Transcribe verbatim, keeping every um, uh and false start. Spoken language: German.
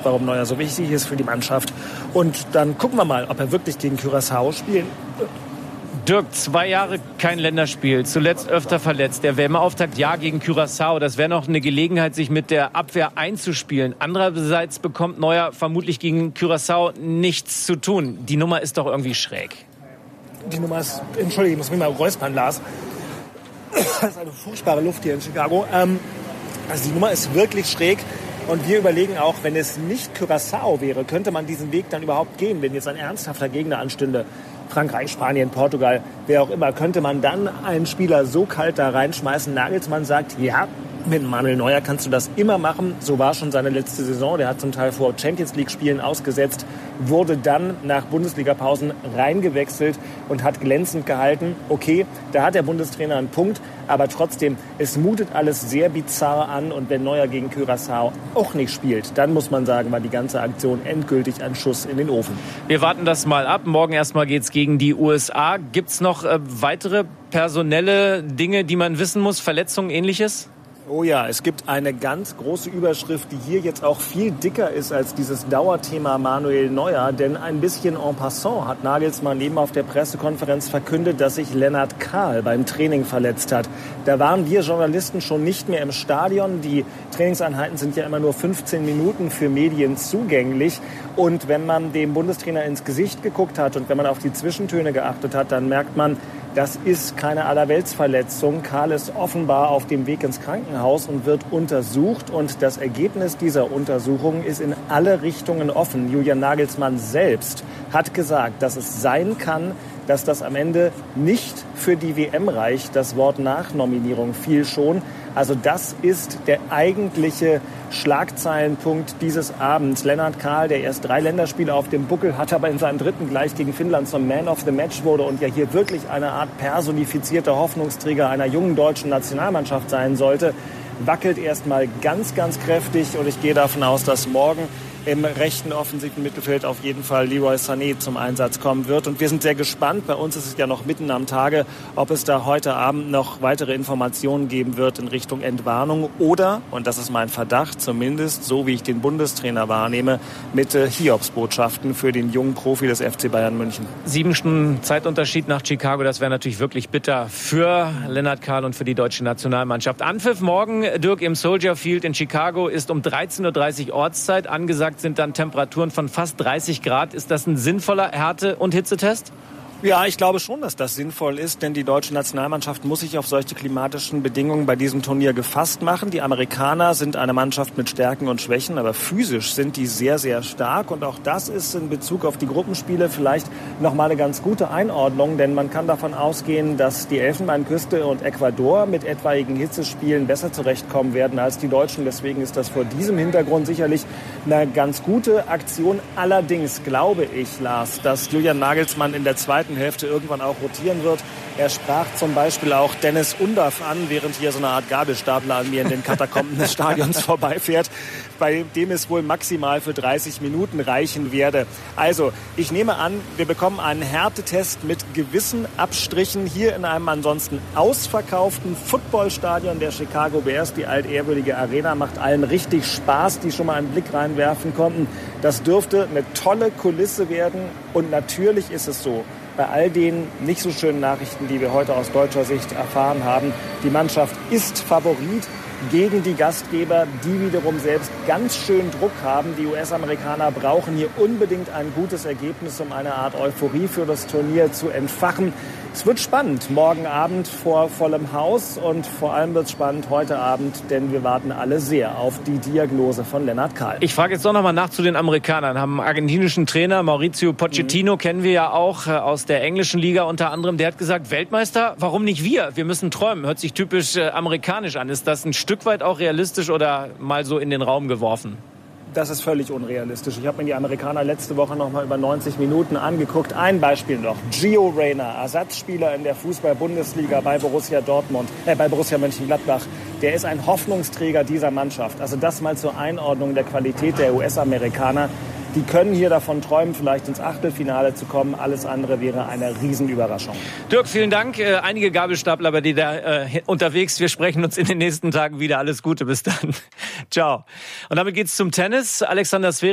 warum Neuer so wichtig ist für die Mannschaft. Und dann gucken wir mal, ob er wirklich gegen Curaçao spielen. Dirk, zwei Jahre kein Länderspiel, zuletzt öfter verletzt. Der W M-Auftakt ja gegen Curaçao. Das wäre noch eine Gelegenheit, sich mit der Abwehr einzuspielen. Andererseits bekommt Neuer vermutlich gegen Curaçao nichts zu tun. Die Nummer ist doch irgendwie schräg. Die Nummer ist, entschuldige, ich muss mich mal räuspern, Lars. Das ist eine furchtbare Luft hier in Chicago. Ähm, also die Nummer ist wirklich schräg. Und wir überlegen auch, wenn es nicht Curaçao wäre, könnte man diesen Weg dann überhaupt gehen, wenn jetzt ein ernsthafter Gegner anstünde. Frankreich, Spanien, Portugal, wer auch immer, könnte man dann einen Spieler so kalt da reinschmeißen. Nagelsmann sagt, ja, mit Manuel Neuer kannst du das immer machen. So war schon seine letzte Saison. Der hat zum Teil vor Champions-League-Spielen ausgesetzt, wurde dann nach Bundesliga-Pausen reingewechselt und hat glänzend gehalten. Okay, da hat der Bundestrainer einen Punkt, aber trotzdem, es mutet alles sehr bizarr an. Und wenn Neuer gegen Curaçao auch nicht spielt, dann muss man sagen, war die ganze Aktion endgültig ein Schuss in den Ofen. Wir warten das mal ab. Morgen erstmal geht's gegen die U S A. Gibt's noch äh, weitere personelle Dinge, die man wissen muss? Verletzungen, Ähnliches? Oh ja, es gibt eine ganz große Überschrift, die hier jetzt auch viel dicker ist als dieses Dauerthema Manuel Neuer. Denn ein bisschen en passant hat Nagelsmann eben auf der Pressekonferenz verkündet, dass sich Lennart Kahl beim Training verletzt hat. Da waren wir Journalisten schon nicht mehr im Stadion. Die Trainingseinheiten sind ja immer nur fünfzehn Minuten für Medien zugänglich. Und wenn man dem Bundestrainer ins Gesicht geguckt hat und wenn man auf die Zwischentöne geachtet hat, dann merkt man, das ist keine Allerweltsverletzung. Kahl ist offenbar auf dem Weg ins Krankenhaus und wird untersucht. Und das Ergebnis dieser Untersuchung ist in alle Richtungen offen. Julian Nagelsmann selbst hat gesagt, dass es sein kann, dass das am Ende nicht für die W M reicht. Das Wort Nachnominierung fiel schon. Also das ist der eigentliche Schlagzeilenpunkt dieses Abends. Lennart Kahl, der erst drei Länderspiele auf dem Buckel hat, aber in seinem dritten gleich gegen Finnland zum Man of the Match wurde und ja hier wirklich eine Art personifizierter Hoffnungsträger einer jungen deutschen Nationalmannschaft sein sollte, wackelt erstmal ganz, ganz kräftig. Und ich gehe davon aus, dass morgen im rechten offensiven Mittelfeld auf jeden Fall Leroy Sané zum Einsatz kommen wird. Und wir sind sehr gespannt. Bei uns ist es ja noch mitten am Tage, ob es da heute Abend noch weitere Informationen geben wird in Richtung Entwarnung oder, und das ist mein Verdacht, zumindest so wie ich den Bundestrainer wahrnehme, mit äh, Hiobsbotschaften für den jungen Profi des F C Bayern München. Sieben Stunden Zeitunterschied nach Chicago, das wäre natürlich wirklich bitter für Lennart Kahl und für die deutsche Nationalmannschaft. Anpfiff morgen, Dirk, im Soldier Field in Chicago ist um dreizehn Uhr dreißig Ortszeit angesagt. Sind dann Temperaturen von fast dreißig Grad. Ist das ein sinnvoller Härte- und Hitzetest? Ja, ich glaube schon, dass das sinnvoll ist, denn die deutsche Nationalmannschaft muss sich auf solche klimatischen Bedingungen bei diesem Turnier gefasst machen. Die Amerikaner sind eine Mannschaft mit Stärken und Schwächen, aber physisch sind die sehr, sehr stark. Und auch das ist in Bezug auf die Gruppenspiele vielleicht nochmal eine ganz gute Einordnung, denn man kann davon ausgehen, dass die Elfenbeinküste und Ecuador mit etwaigen Hitzespielen besser zurechtkommen werden als die Deutschen. Deswegen ist das vor diesem Hintergrund sicherlich eine ganz gute Aktion. Allerdings glaube ich, Lars, dass Julian Nagelsmann in der zweiten Hälfte irgendwann auch rotieren wird. Er sprach zum Beispiel auch Dennis Undaff an, während hier so eine Art Gabelstapler an mir in den Katakomben des Stadions vorbeifährt, bei dem es wohl maximal für dreißig Minuten reichen werde. Also, ich nehme an, wir bekommen einen Härtetest mit gewissen Abstrichen hier in einem ansonsten ausverkauften Footballstadion der Chicago Bears. Die altehrwürdige Arena macht allen richtig Spaß, die schon mal einen Blick reinwerfen konnten. Das dürfte eine tolle Kulisse werden und natürlich ist es so, bei all den nicht so schönen Nachrichten, die wir heute aus deutscher Sicht erfahren haben, die Mannschaft ist Favorit gegen die Gastgeber, die wiederum selbst ganz schön Druck haben. Die U S-Amerikaner brauchen hier unbedingt ein gutes Ergebnis, um eine Art Euphorie für das Turnier zu entfachen. Es wird spannend morgen Abend vor vollem Haus und vor allem wird es spannend heute Abend, denn wir warten alle sehr auf die Diagnose von Lennart Kahl. Ich frage jetzt doch noch mal nach zu den Amerikanern. Haben einen argentinischen Trainer, Mauricio Pochettino, mhm. kennen wir ja auch aus der englischen Liga unter anderem. Der hat gesagt, Weltmeister, warum nicht wir? Wir müssen träumen. Hört sich typisch äh, amerikanisch an. Ist das ein Stück weit auch realistisch oder mal so in den Raum geworfen? Das ist völlig unrealistisch. Ich habe mir die Amerikaner letzte Woche noch mal über neunzig Minuten angeguckt. Ein Beispiel noch. Gio Reyna, Ersatzspieler in der Fußball-Bundesliga bei Borussia Dortmund, äh, bei Borussia Mönchengladbach. Der ist ein Hoffnungsträger dieser Mannschaft. Also das mal zur Einordnung der Qualität der U S-Amerikaner. Die können hier davon träumen, vielleicht ins Achtelfinale zu kommen. Alles andere wäre eine Riesenüberraschung. Dirk, vielen Dank. Äh, einige Gabelstapler bei dir da äh, unterwegs. Wir sprechen uns in den nächsten Tagen wieder. Alles Gute, bis dann. Ciao. Und damit geht's zum Tennis. Alexander Zverev